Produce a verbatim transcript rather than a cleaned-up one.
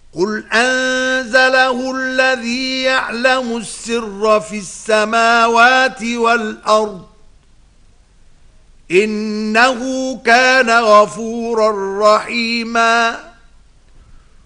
قل أنزله الذي يعلم السر في السماوات والأرض إنه كان غفورا رحيما